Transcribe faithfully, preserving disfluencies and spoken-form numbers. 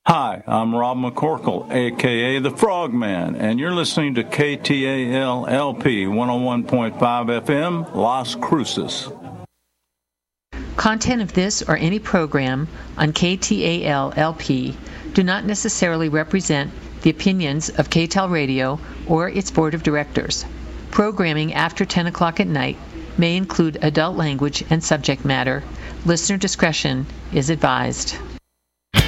Hi, I'm Rob McCorkle, a k a. The Frogman, and you're listening to K T A L L P one oh one point five F M, Las Cruces. Content of this or any program on K T A L L P do not necessarily represent the opinions of K T A L Radio or its board of directors. Programming after ten o'clock at night may include adult language and subject matter. Listener discretion is advised.